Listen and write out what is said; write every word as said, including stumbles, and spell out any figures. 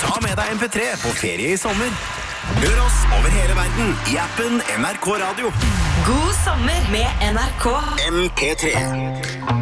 Ta med deg M P tre på ferie i sommer. Hør oss over hele verden i appen N R K Radio. God sommer med N R K. M P tre.